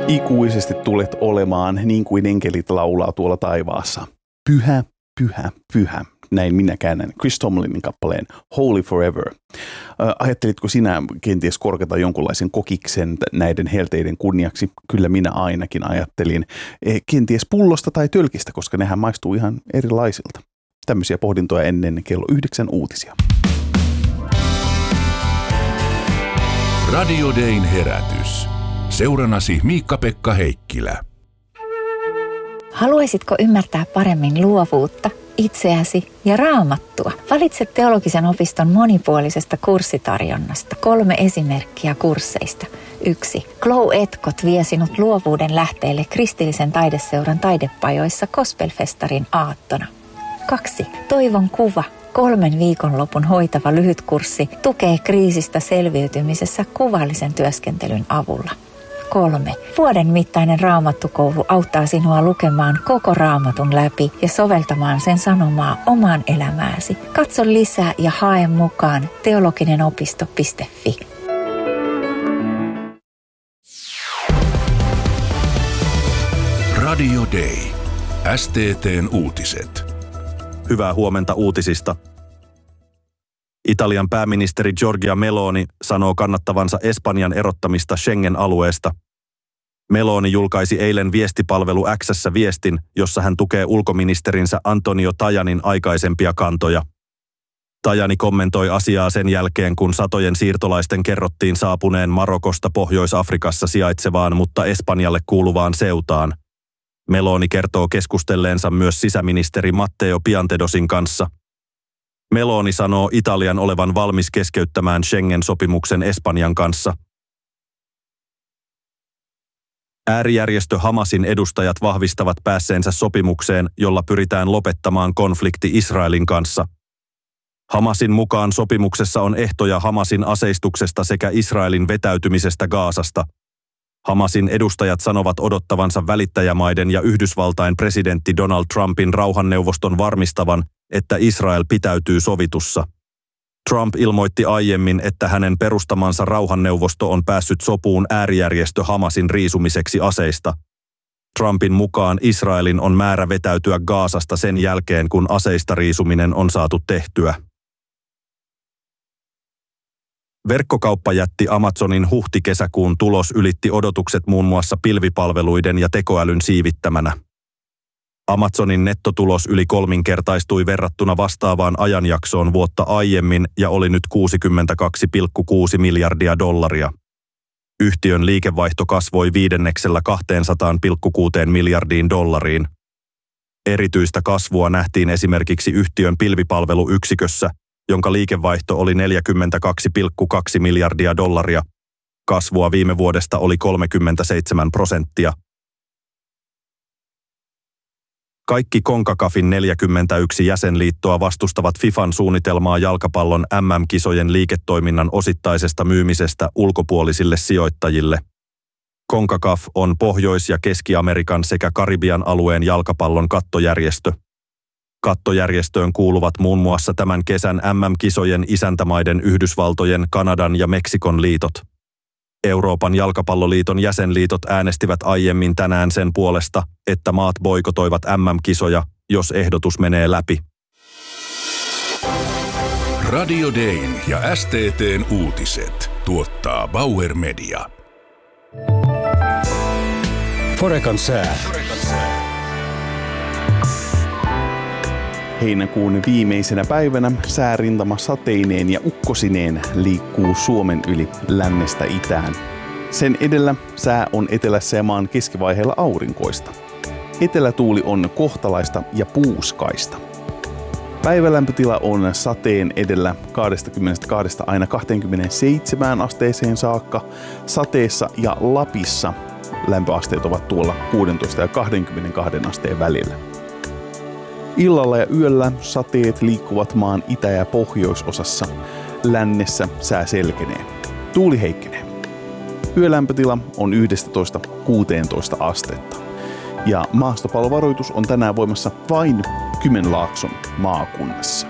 Ikuisesti tulet olemaan niin kuin enkelit laulaa tuolla taivaassa. Pyhä, pyhä, pyhä. Näin minä käännän Chris Tomlinin kappaleen Holy Forever. Ajattelitko sinä kenties korkata jonkunlaisen kokiksen näiden helteiden kunniaksi? Kyllä minä ainakin ajattelin. Kenties pullosta tai tölkistä, koska nehän maistuu ihan erilaisilta. Tämmöisiä pohdintoja ennen kello 9 uutisia. Radio Dayn herätys. Seuranasi Miikka-Pekka Heikkilä. Haluaisitko ymmärtää paremmin luovuutta, itseäsi ja Raamattua? Valitse teologisen opiston monipuolisesta kurssitarjonnasta 3 esimerkkiä kursseista. 1. Glow Etkot vie sinut luovuuden lähteelle kristillisen taideseuran taidepajoissa Gospelfestarin aattona. 2. Toivon kuva. 3 viikonlopun hoitava lyhytkurssi tukee kriisistä selviytymisessä kuvallisen työskentelyn avulla. 3. Vuoden mittainen raamattukoulu auttaa sinua lukemaan koko raamatun läpi ja soveltamaan sen sanomaa omaan elämääsi. Katso lisää ja hae mukaan teologinenopisto.fi. Radio Day. STT:n uutiset. Hyvää huomenta uutisista. Italian pääministeri Giorgia Meloni sanoo kannattavansa Espanjan erottamista Schengen-alueesta. Meloni julkaisi eilen viestipalvelu X:ssä viestin, jossa hän tukee ulkoministerinsä Antonio Tajanin aikaisempia kantoja. Tajani kommentoi asiaa sen jälkeen, kun satojen siirtolaisten kerrottiin saapuneen Marokosta Pohjois-Afrikassa sijaitsevaan, mutta Espanjalle kuuluvaan Ceutaan. Meloni kertoo keskustelleensa myös sisäministeri Matteo Piantedosin kanssa. Meloni sanoo Italian olevan valmis keskeyttämään Schengen-sopimuksen Espanjan kanssa. Äärijärjestö Hamasin edustajat vahvistavat päässeensä sopimukseen, jolla pyritään lopettamaan konflikti Israelin kanssa. Hamasin mukaan sopimuksessa on ehtoja Hamasin aseistuksesta sekä Israelin vetäytymisestä Gazasta. Hamasin edustajat sanovat odottavansa välittäjämaiden ja Yhdysvaltain presidentti Donald Trumpin rauhanneuvoston varmistavan, että Israel pitäytyy sovitussa. Trump ilmoitti aiemmin, että hänen perustamansa rauhanneuvosto on päässyt sopuun äärijärjestö Hamasin riisumiseksi aseista. Trumpin mukaan Israelin on määrä vetäytyä Gazasta sen jälkeen, kun aseista riisuminen on saatu tehtyä. Verkkokauppajätti Amazonin huhti-kesäkuun tulos ylitti odotukset muun muassa pilvipalveluiden ja tekoälyn siivittämänä. Amazonin nettotulos yli 3-kertaistui verrattuna vastaavaan ajanjaksoon vuotta aiemmin ja oli nyt $62,6 miljardia. Yhtiön liikevaihto kasvoi 5/5 $200,6 miljardiin. Erityistä kasvua nähtiin esimerkiksi yhtiön pilvipalveluyksikössä, jonka liikevaihto oli $42,2 miljardia. Kasvua viime vuodesta oli 37%. Kaikki CONCACAFin 41 jäsenliittoa vastustavat FIFAn suunnitelmaa jalkapallon MM-kisojen liiketoiminnan osittaisesta myymisestä ulkopuolisille sijoittajille. CONCACAF on Pohjois- ja Keski-Amerikan sekä Karibian alueen jalkapallon kattojärjestö. Kattojärjestöön kuuluvat muun muassa tämän kesän MM-kisojen isäntämaiden Yhdysvaltojen, Kanadan ja Meksikon liitot. Euroopan jalkapalloliiton jäsenliitot äänestivät aiemmin tänään sen puolesta, että maat boikotoivat MM-kisoja, jos ehdotus menee läpi. Radio Dayn ja STT:n uutiset tuottaa Bauer Media. Forecan sää. Heinäkuun viimeisenä päivänä säärintama sateineen ja ukkosineen liikkuu Suomen yli lännestä itään. Sen edellä sää on etelässä ja maan keskivaiheella aurinkoista. Etelätuuli on kohtalaista ja puuskaista. Päivälämpötila on sateen edellä 22 aina 27 asteeseen saakka. Sateessa ja Lapissa lämpöasteet ovat tuolla 16 ja 22 asteen välillä. Illalla ja yöllä sateet liikkuvat maan itä- ja pohjoisosassa. Lännessä sää selkenee. Tuuli heikkenee. Yölämpötila on 11–16 astetta. Ja maastopallovaroitus on tänään voimassa vain Kymenlaakson maakunnassa.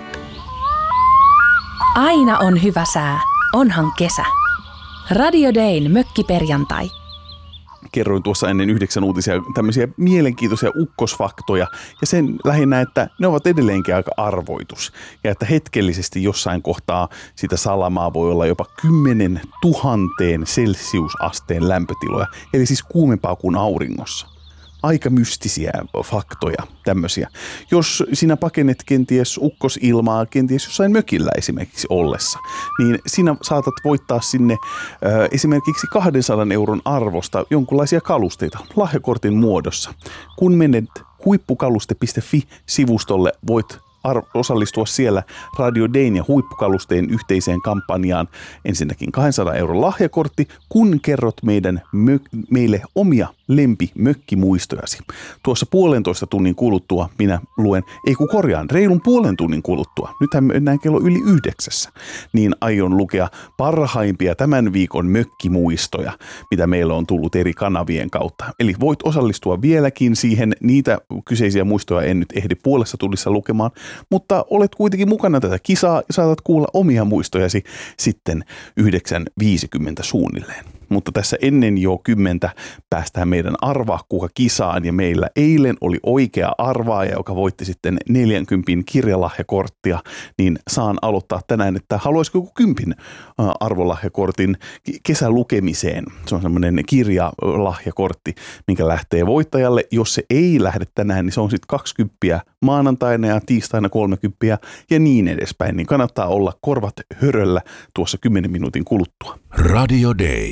Aina on hyvä sää. Onhan kesä. Radio Dayn mökkiperjantai. kerroin tuossa ennen 9 uutisia tämmöisiä mielenkiintoisia ukkosfaktoja ja sen lähinnä, että ne ovat edelleenkin aika arvoitus ja että hetkellisesti jossain kohtaa sitä salamaa voi olla jopa 10 000 celsiusasteen lämpötiloja, eli siis kuumempaa kuin auringossa. Aika mystisiä faktoja tämmöisiä. Jos sinä pakenet kenties ukkosilmaa, kenties jossain mökillä esimerkiksi ollessa, niin sinä saatat voittaa sinne esimerkiksi 200 € arvosta jonkinlaisia kalusteita lahjakortin muodossa. Kun menet huippukaluste.fi-sivustolle, voit osallistua siellä Radio Dayn ja Huippukalusteen yhteiseen kampanjaan. Ensinnäkin 200 € lahjakortti, kun kerrot meille omia lempimökkimuistojasi. Tuossa 1,5 tunnin kuluttua minä luen, reilun 0,5 tunnin kuluttua, nythän mennään kello yli 9, niin aion lukea parhaimpia tämän viikon mökkimuistoja, mitä meillä on tullut eri kanavien kautta. Eli voit osallistua vieläkin siihen, niitä kyseisiä muistoja en nyt ehdi 0,5 tunnissa lukemaan, mutta olet kuitenkin mukana tätä kisaa ja saatat kuulla omia muistojasi sitten 9.50 suunnilleen. Mutta tässä ennen jo 10 päästään meidän Arvaa kuka kisaan ja meillä eilen oli oikea arvaaja, joka voitti sitten 40 kirjalahjakorttia, niin saan aloittaa tänään, että haluaisiko joku 10 arvolahjakortin kesälukemiseen. Se on semmoinen kirjalahjakortti, minkä lähtee voittajalle. Jos se ei lähde tänään, niin se on sitten 20 maanantaina ja tiistaina 30 ja niin edespäin. Niin kannattaa olla korvat höröllä tuossa 10 minuutin kuluttua. Radio Day.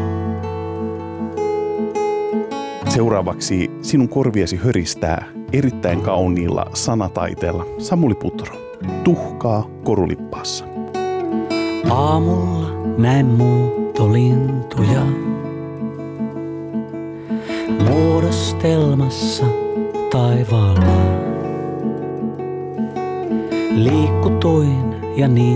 Seuraavaksi sinun korviasi höristää erittäin kauniilla sanataiteella Samuli Putro. Tuhkaa korulippaassa. Aamulla näen muuttolintuja muodostelmassa taivaalla. Liikutuin ja niin